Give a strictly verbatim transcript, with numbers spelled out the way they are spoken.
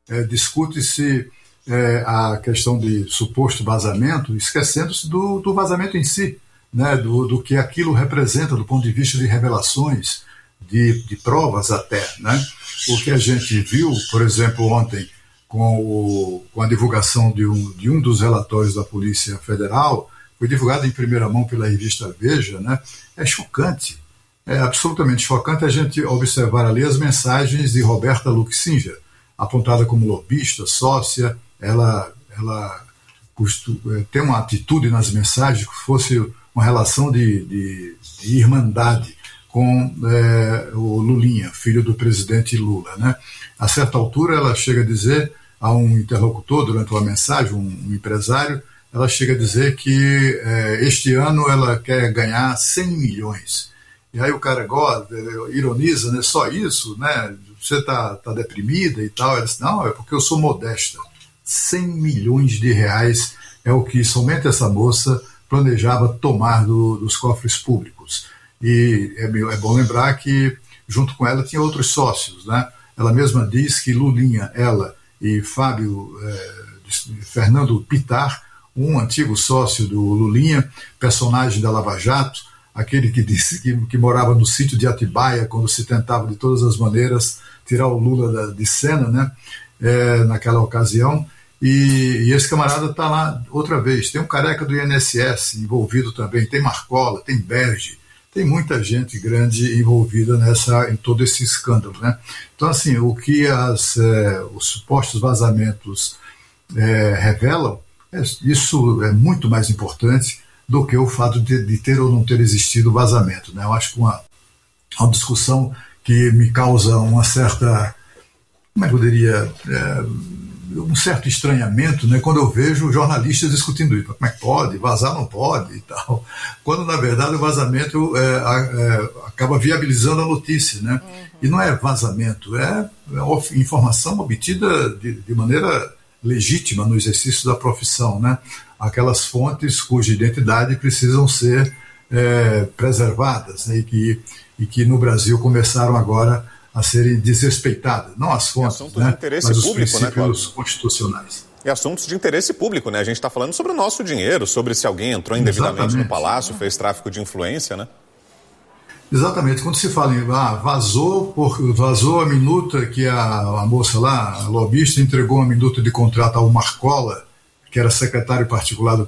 é, discute-se é, a questão de suposto vazamento, esquecendo-se do, do vazamento em si, né, do, do que aquilo representa do ponto de vista de revelações, de, de provas até. Né? O que a gente viu, por exemplo, ontem, com, o, com a divulgação de um, de um dos relatórios da Polícia Federal, foi divulgado em primeira mão pela revista Veja, né? É chocante, é absolutamente chocante a gente observar ali as mensagens de Roberta Luxinger, apontada como lobista, sócia, ela, ela costu, tem uma atitude nas mensagens que fosse uma relação de, de, de irmandade com é, o Lulinha, filho do presidente Lula. Né? A certa altura ela chega a dizer a um interlocutor, durante uma mensagem, um, um empresário, ela chega a dizer que é, este ano ela quer ganhar cem milhões. E aí o cara gosta, ironiza, né? Só isso, né? Você está tá deprimida e tal. Ela diz, não, é porque eu sou modesta. cem milhões de reais é o que somente essa moça planejava tomar do, dos cofres públicos. E é, é bom lembrar que junto com ela tinha outros sócios, né? Ela mesma diz que Lulinha, ela e Fábio é, Fernando Pittar, um antigo sócio do Lulinha, personagem da Lava Jato, aquele que disse que, que morava no sítio de Atibaia, quando se tentava de todas as maneiras tirar o Lula da, de cena, né, é, naquela ocasião, e, e esse camarada está lá outra vez. Tem um careca do I N S S envolvido também, tem Marcola, tem Berge, tem muita gente grande envolvida nessa, em todo esse escândalo. Né? Então, assim, o que as, é, os supostos vazamentos é, revelam, isso é muito mais importante do que o fato de, de ter ou não ter existido vazamento. Né? Eu acho que uma, uma discussão que me causa uma certa, como é que eu diria, é, um certo estranhamento, né? Quando eu vejo jornalistas discutindo isso. Como é que pode? Vazar não pode e tal. Quando, na verdade, o vazamento é, é, acaba viabilizando a notícia. Né? Uhum. E não é vazamento, é, é informação obtida de, de maneira legítima no exercício da profissão, né? Aquelas fontes cuja identidade precisam ser é, preservadas, né? e, que, e que no Brasil começaram agora a serem desrespeitadas, não as fontes, né? Mas os público, princípios, né, claro, constitucionais. E assuntos de interesse público, né? A gente está falando sobre o nosso dinheiro, sobre se alguém entrou indevidamente Exatamente. no palácio, fez tráfico de influência, né? Exatamente. Quando se fala em ah, vazou, por, vazou a minuta que a, a moça lá, a lobista, entregou uma minuta de contrato ao Marcola, que era secretário particular do